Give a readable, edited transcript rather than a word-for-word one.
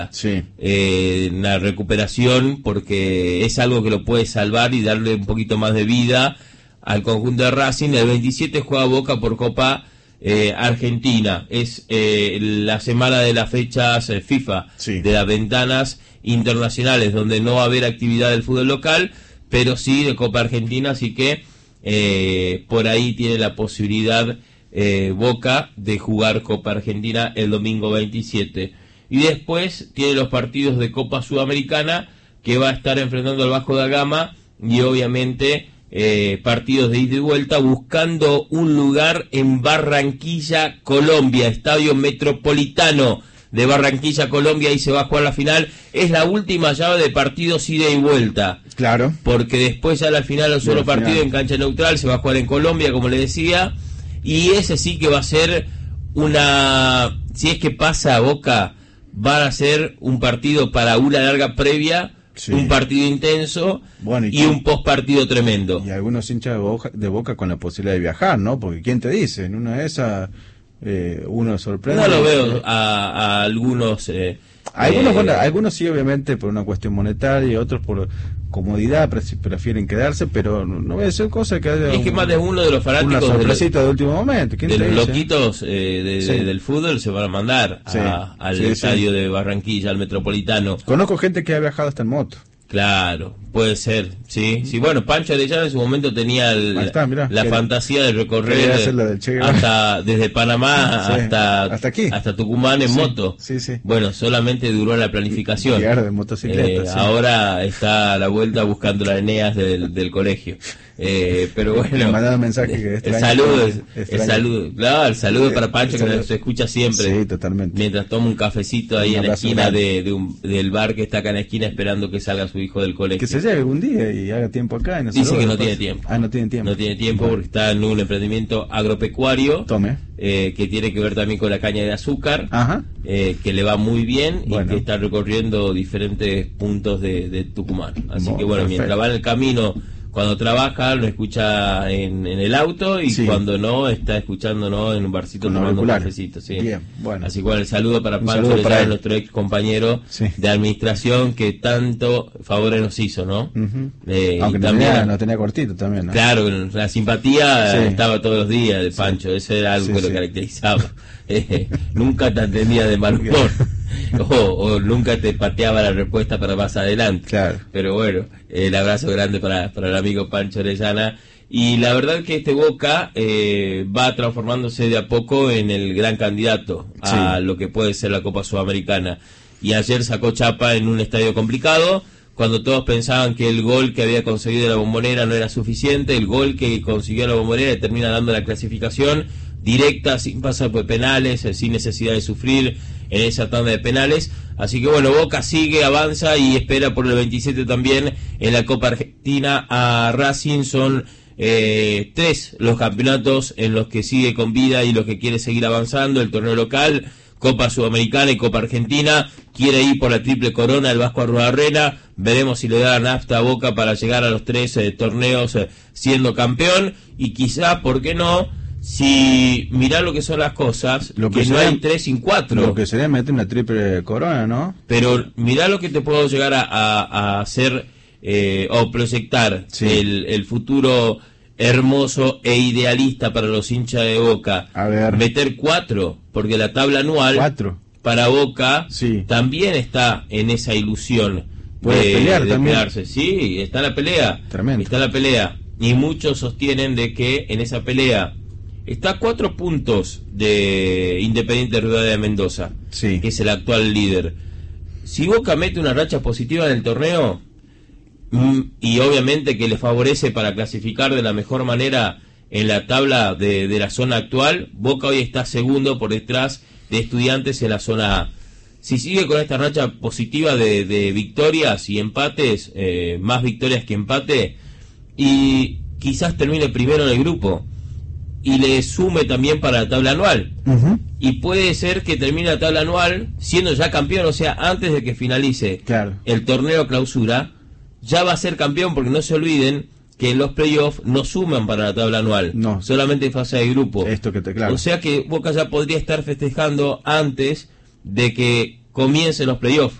Sí. La recuperación, porque es algo que lo puede salvar y darle un poquito más de vida al conjunto de Racing. El 27 juega Boca por Copa Argentina. Es la semana de las fechas FIFA, Sí. de las ventanas internacionales, donde no va a haber actividad del fútbol local, pero sí de Copa Argentina, así que por ahí tiene la posibilidad Boca de jugar Copa Argentina el domingo 27. Y después tiene los partidos de Copa Sudamericana, que va a estar enfrentando al Vasco da Gama, y obviamente partidos de ida y vuelta, buscando un lugar en Barranquilla, Colombia, Estadio Metropolitano de Barranquilla, Colombia. Ahí se va a jugar la final. Es la última llave de partidos ida y vuelta. Claro. Porque después ya la final, un solo partido en cancha neutral, se va a jugar en Colombia, como le decía. Y ese sí que va a ser una... Si es que pasa a Boca, va a ser un partido para una larga previa, sí, un partido intenso, bueno, y un post partido tremendo. Y algunos hinchas de Boca con la posibilidad de viajar, ¿no? Porque ¿quién te dice? En una de esas uno sorprende. No lo veo a algunos... Algunos, bueno, algunos sí, obviamente, por una cuestión monetaria, y otros por comodidad prefieren quedarse, pero no voy a decir cosas que haya... Es que más de uno de los fanáticos... Una sorpresita de último momento. ¿Quién de te los dice? loquitos Sí. del fútbol se van a mandar Sí, al sí, estadio sí, de Barranquilla, al Metropolitano. Conozco gente que ha viajado hasta en moto. Claro, puede ser, sí. Sí, bueno, Pancho Arellano en su momento tenía la fantasía de recorrer hasta desde Panamá sí, hasta aquí, hasta Tucumán en sí, moto. Sí, sí. Bueno, solamente duró la planificación. De motocicleta, sí. Ahora está a la vuelta buscando las Eneas del colegio. Pero bueno, me mandaba un mensaje que el saludo, claro, el saludo para Pancho, que nos escucha siempre. Sí, totalmente. Mientras toma un cafecito ahí en la esquina del bar que está acá en la esquina, esperando que salga su hijo del colegio. Que se lleve algún día y haga tiempo acá. Y dice que no tiene tiempo. No tiene tiempo. No tiene tiempo porque está en un emprendimiento agropecuario. Tome. Que tiene que ver también con la caña de azúcar. Ajá. Que le va muy bien, bueno, y que está recorriendo diferentes puntos de Tucumán. Así que bueno, perfecto. mientras va en el camino, cuando trabaja, lo escucha en el auto, y sí, cuando no, está escuchándonos en un barcito con tomando un cafecito. Sí. Bien, bueno. Así que bueno, el saludo para Pancho, nuestro ex compañero de administración, que tanto favores nos hizo, ¿no? Aunque también no tenía cortito también, ¿no? Claro, la simpatía estaba todos los días de Pancho, eso era algo que lo caracterizaba. Nunca te atendía de mal humor. O nunca te pateaba la respuesta para más adelante. Claro. Pero bueno, el abrazo grande para el amigo Pancho Orellana. Y la verdad que este Boca va transformándose de a poco en el gran candidato a lo que puede ser la Copa Sudamericana. Y ayer sacó chapa en un estadio complicado, cuando todos pensaban que el gol que había conseguido la Bombonera no era suficiente. El gol que consiguió la Bombonera termina dando la clasificación directa, sin pasar por penales, sin necesidad de sufrir en esa tanda de penales. Así que bueno, Boca sigue, avanza y espera por el 27 también en la Copa Argentina a Racing. Son 3 los campeonatos en los que sigue con vida y los que quiere seguir avanzando: el torneo local, Copa Sudamericana y Copa Argentina. Quiere ir por la triple corona el Vasco Arruabarrena. Veremos si le da la nafta a Boca para llegar a los 3 torneos siendo campeón. Y quizá, ¿por qué no? Si mirá lo que son las cosas, lo que no hay 3 sin 4. Lo que sería meter una triple corona, ¿no? Pero mirá lo que te puedo llegar a hacer o proyectar, el futuro hermoso e idealista para los hinchas de Boca. A ver. Meter 4, porque la tabla anual 4 para Boca también está en esa ilusión. Puede pelear también. Quedarse. Sí, está la pelea. Tremendo. Está la pelea. Y muchos sostienen de que en esa pelea está a 4 puntos de Independiente Rivadavia de Mendoza, que es el actual líder. Si Boca mete una racha positiva en el torneo, y obviamente que le favorece para clasificar de la mejor manera en la tabla de la zona actual, Boca hoy está segundo por detrás de Estudiantes en la zona A. Si sigue con esta racha positiva de victorias y empates, más victorias que empate, y quizás termine primero en el grupo y le sume también para la tabla anual, y puede ser que termine la tabla anual siendo ya campeón, o sea, antes de que finalice el torneo clausura, ya va a ser campeón, porque no se olviden que en los playoffs no suman para la tabla anual, solamente en fase de grupo. Esto que o sea que Boca ya podría estar festejando antes de que comiencen los playoffs.